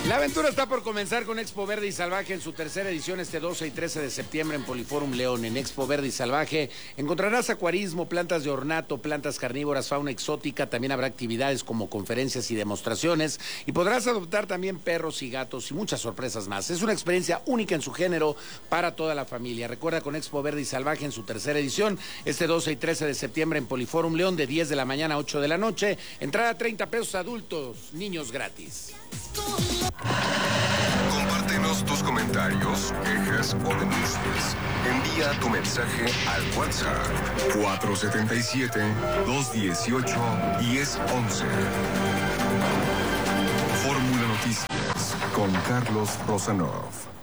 La aventura está por comenzar con Expo Verde y Salvaje en su tercera edición este 12 y 13 de septiembre en Poliforum León. En Expo Verde y Salvaje encontrarás acuarismo, plantas de ornato, plantas carnívoras, fauna exótica. También habrá actividades como conferencias y demostraciones y podrás adoptar también perros y gatos y muchas sorpresas más. Es una experiencia única en su género para toda la familia. Recuerda, con Expo Verde y Salvaje en su tercera edición este 12 y 13 de septiembre en Poliforum León, de 10 de la mañana a 8 de la noche. Entrada 30 pesos, adultos, niños gratis. Compártenos tus comentarios, quejas o denuncias. Envía tu mensaje al WhatsApp 477-218-1011. Fórmula Noticias con Carlos Rosanov.